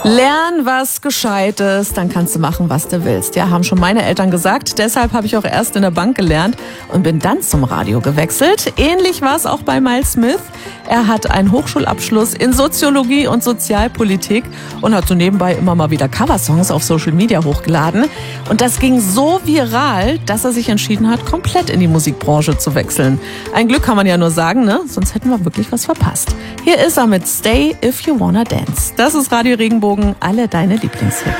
Lern was Gescheites, dann kannst du machen, was du willst. Ja, haben schon meine Eltern gesagt. Deshalb habe ich auch erst in der Bank gelernt und bin dann zum Radio gewechselt. Ähnlich war es auch bei Miles Smith. Er hat einen Hochschulabschluss in Soziologie und Sozialpolitik und hat so nebenbei immer mal wieder Coversongs auf Social Media hochgeladen. Und das ging so viral, dass er sich entschieden hat, komplett in die Musikbranche zu wechseln. Ein Glück kann man ja nur sagen, ne? Sonst hätten wir wirklich was verpasst. Hier ist er mit Stay If You Wanna Dance. Das ist Radio Regenbogen, alle deine Lieblingshits.